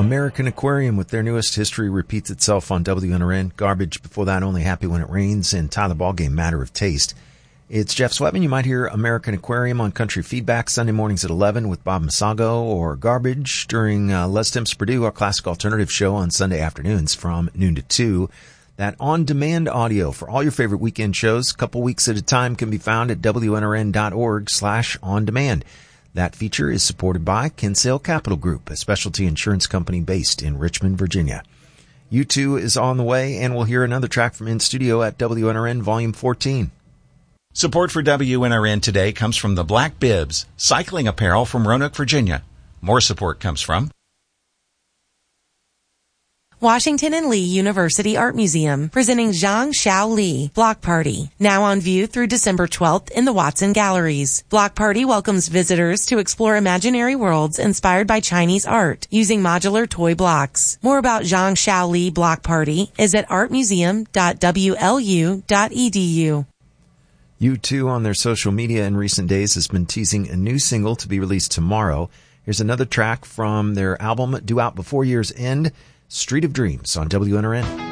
American Aquarium with their newest History Repeats Itself on WNRN. Garbage before that, Only Happy When It Rains, and Tyler Ballgame, Matter of Taste. It's Jeff Sweatman. You might hear American Aquarium on Country Feedback Sunday mornings at 11 with Bob Masago, or Garbage during Les Temps Purdue, our classic alternative show on Sunday afternoons from noon to 2. That on-demand audio for all your favorite weekend shows, a couple weeks at a time, can be found at WNRN.org/on-demand. That feature is supported by Kinsale Capital Group, a specialty insurance company based in Richmond, Virginia. U2 is on the way, and we'll hear another track from In Studio at WNRN Volume 14. Support for WNRN today comes from the Black Bibs, cycling apparel from Roanoke, Virginia. More support comes from Washington and Lee University Art Museum, presenting Zhang Xiao Li Block Party, now on view through December 12th in the Watson Galleries. Block Party welcomes visitors to explore imaginary worlds inspired by Chinese art using modular toy blocks. More about Zhang Xiao Li Block Party is at artmuseum.wlu.edu. U2 on their social media in recent days has been teasing a new single to be released tomorrow. Here's another track from their album due out before year's end, Street of Dreams on WNRN.